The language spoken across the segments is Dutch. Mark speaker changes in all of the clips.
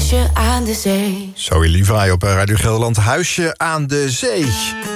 Speaker 1: Huisje aan de zee.
Speaker 2: Zoe Levi op Radio Gelderland, Huisje aan de Zee.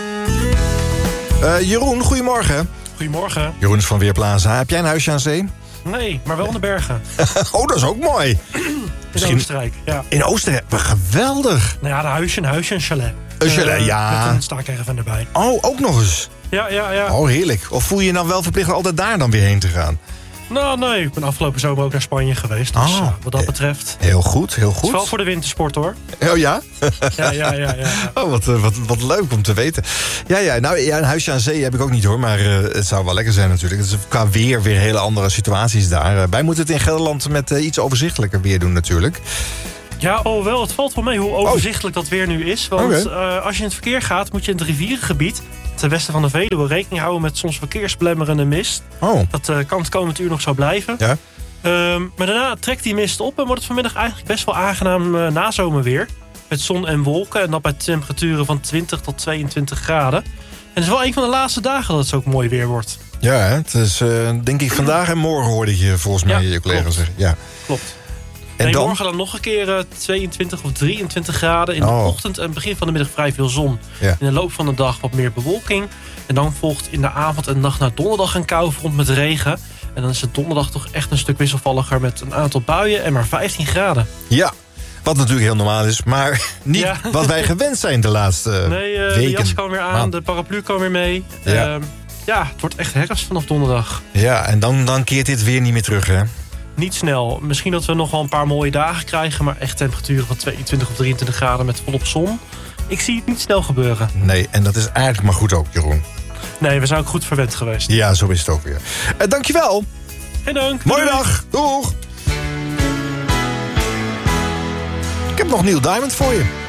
Speaker 2: Jeroen, goedemorgen.
Speaker 3: Goedemorgen.
Speaker 2: Jeroen is van Weerplaza. Heb jij een huisje aan zee?
Speaker 3: Nee, maar wel in de bergen.
Speaker 2: Oh, dat is ook mooi.
Speaker 3: In Oostenrijk, ja.
Speaker 2: In Oostenrijk, geweldig.
Speaker 3: Nou ja, een huisje, een chalet.
Speaker 2: Een chalet, ja.
Speaker 3: Met een staakerven erbij.
Speaker 2: Oh, ook nog eens.
Speaker 3: Ja.
Speaker 2: Oh, heerlijk. Of voel je je dan wel verplicht altijd daar dan weer heen te gaan?
Speaker 3: Nou, nee, ik ben afgelopen zomer ook naar Spanje geweest. Dus wat dat betreft...
Speaker 2: Heel goed, heel
Speaker 3: Het is
Speaker 2: goed.
Speaker 3: wel voor de wintersport, hoor.
Speaker 2: Oh ja?
Speaker 3: Ja.
Speaker 2: Oh, wat leuk om te weten. Ja, nou, een huisje aan zee heb ik ook niet, hoor. Maar het zou wel lekker zijn natuurlijk. Het is qua weer hele andere situaties daar. Wij moeten het in Gelderland met iets overzichtelijker weer doen natuurlijk.
Speaker 3: Ja, wel, het valt wel mee hoe overzichtelijk dat weer nu is. Want als je in het verkeer gaat, moet je in het rivierengebied... ten westen van de Veluwe rekening houden met soms verkeersbelemmerende mist. Dat kan het komend uur nog zo blijven.
Speaker 2: Ja.
Speaker 3: Maar daarna trekt die mist op en wordt het vanmiddag eigenlijk best wel aangenaam nazomerweer. Met zon en wolken en dat bij temperaturen van 20 tot 22 graden. En het is wel een van de laatste dagen dat het ook mooi weer wordt.
Speaker 2: Ja, het is denk ik vandaag en morgen hoorde je volgens mij je collega zeggen. Ja,
Speaker 3: klopt.
Speaker 2: En dan?
Speaker 3: Morgen dan nog een keer 22 of 23 graden. In de ochtend en begin van de middag vrij veel zon.
Speaker 2: Ja.
Speaker 3: In de loop van de dag wat meer bewolking. En dan volgt in de avond en nacht naar donderdag een koude front met regen. En dan is het donderdag toch echt een stuk wisselvalliger met een aantal buien en maar 15 graden.
Speaker 2: Ja, wat natuurlijk heel normaal is, maar niet wat wij gewend zijn de laatste weken.
Speaker 3: De jas kan weer aan, de paraplu kan weer mee.
Speaker 2: Ja.
Speaker 3: Het wordt echt herfst vanaf donderdag.
Speaker 2: Ja, en dan keert dit weer niet meer terug, hè?
Speaker 3: Niet snel. Misschien dat we nog wel een paar mooie dagen krijgen... maar echt temperaturen van 22 of 23 graden met volop zon. Ik zie het niet snel gebeuren.
Speaker 2: Nee, en dat is eigenlijk maar goed ook, Jeroen.
Speaker 3: Nee, we zijn ook goed verwend geweest.
Speaker 2: Ja, zo is het ook weer. Dankjewel.
Speaker 3: Geen dank.
Speaker 2: Mooie dag. Doeg. Ik heb nog Neil Diamond voor je.